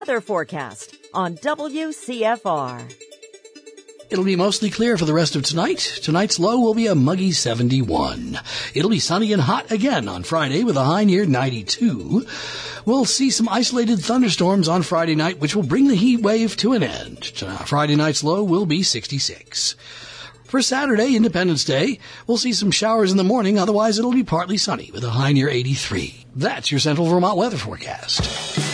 Weather forecast on WCFR. It'll be mostly clear for the rest of tonight. Tonight's low will be a muggy 71. It'll be sunny and hot again on Friday with a high near 92. We'll see some isolated thunderstorms on Friday night, which will bring the heat wave to an end. Friday night's low will be 66. For Saturday, Independence Day, we'll see some showers in the morning. Otherwise, it'll be partly sunny with a high near 83. That's your Central Vermont weather forecast.